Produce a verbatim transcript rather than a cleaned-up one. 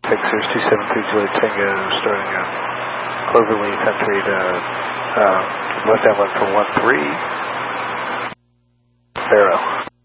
Texas two seven three Juliet Tango, starting at Cloverleaf entry to uh, left downwind for one three. Barrow.